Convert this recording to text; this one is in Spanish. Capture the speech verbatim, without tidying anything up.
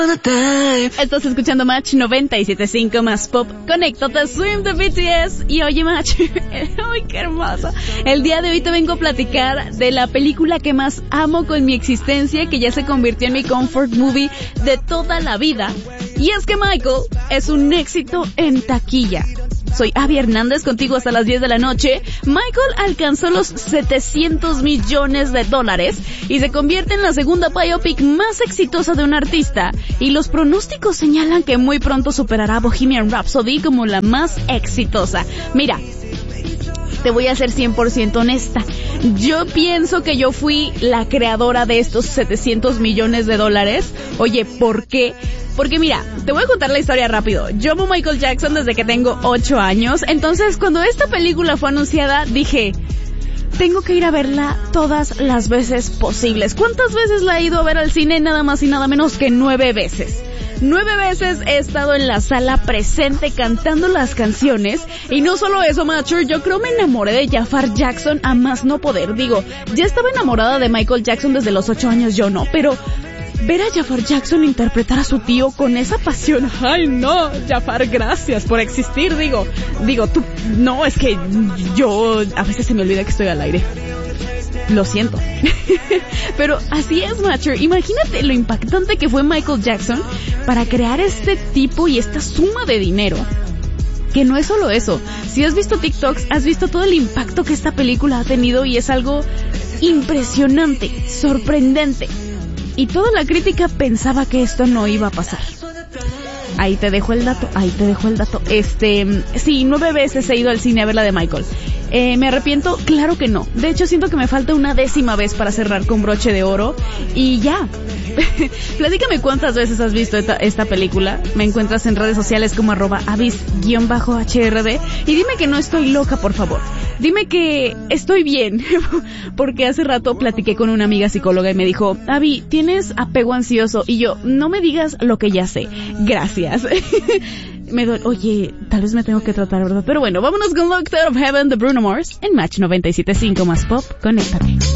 Estás escuchando Match noventa y siete punto cinco más pop. Conéctate, Swim de B T S. Y oye, Match, ¡ay, qué hermosa! El día de hoy te vengo a platicar de la película que más amo con mi existencia, que ya se convirtió en mi comfort movie de toda la vida. Y es que Michael es un éxito en taquilla. Soy Abby Hernández, contigo hasta las diez de la noche. Michael alcanzó los setecientos millones de dólares y se convierte en la segunda biopic más exitosa de un artista. Y los pronósticos señalan que muy pronto superará Bohemian Rhapsody como la más exitosa. Mira, te voy a ser cien por ciento honesta. Yo pienso que yo fui la creadora de estos setecientos millones de dólares. Oye, ¿por qué? Porque mira, te voy a contar la historia rápido. Yo amo Michael Jackson desde que tengo ocho años. Entonces, cuando esta película fue anunciada, dije, tengo que ir a verla todas las veces posibles. ¿Cuántas veces la he ido a ver al cine? Nada más y nada menos que nueve veces. Nueve veces he estado en la sala presente cantando las canciones. Y no solo eso, macho, yo creo me enamoré de Jafar Jackson a más no poder. Digo, ya estaba enamorada de Michael Jackson desde los ocho años, yo no, pero ver a Jafar Jackson interpretar a su tío con esa pasión. Ay, no, Jafar, gracias por existir. Digo, digo, tú, no, es que yo, a veces se me olvida que estoy al aire. Lo siento. Pero así es, macho. Imagínate lo impactante que fue Michael Jackson para crear este tipo y esta suma de dinero. Que no es solo eso. Si has visto TikToks, has visto todo el impacto que esta película ha tenido y es algo impresionante, sorprendente. Y toda la crítica pensaba que esto no iba a pasar. Ahí te dejo el dato, ahí te dejo el dato. Este, sí, nueve veces he ido al cine a ver la de Michael. Eh, ¿Me arrepiento? Claro que no. De hecho, siento que me falta una décima vez para cerrar con broche de oro. Y ya. Platícame cuántas veces has visto esta, esta película. Me encuentras en redes sociales como arroba avis-H R D. Y dime que no estoy loca, por favor. Dime que estoy bien. Porque hace rato platiqué con una amiga psicóloga y me dijo, Abby, ¿tienes apego ansioso? Y yo, no me digas lo que ya sé. Gracias. Me duele, oye, tal vez me tengo que tratar, ¿verdad? Pero bueno, vámonos con Locked Out of Heaven de Bruno Mars en Match noventa y siete punto cinco más pop. Conéctate.